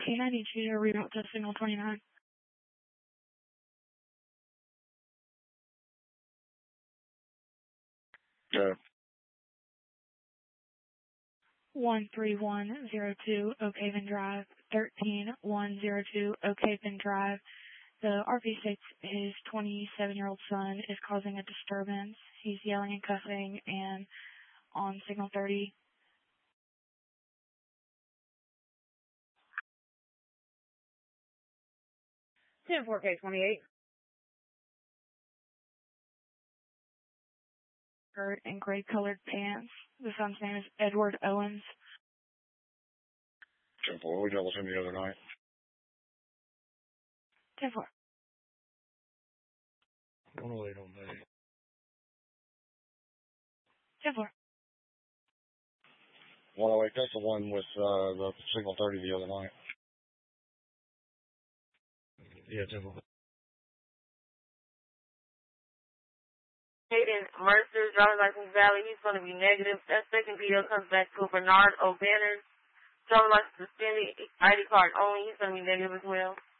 14, I need you to reroute to signal 29. Yeah. 13102 Oak Haven Drive, 13102 Oak Haven Drive. The RV states his 27-year-old son is causing a disturbance. He's yelling and cussing and on signal 30. 10-4K-28. Shirt and gray-colored pants. The son's name is Edward Owens. 10-4. We dealt with him the other night. 10-4. 108 on me. 10-4. 108, that's the one with the signal 30 the other night. Yeah, 10-4. Hayden Mercer, driver's license valid. He's going to be negative. That second video comes back to Bernard O'Banner. Driver's license suspended. ID card only. He's going to be negative as well.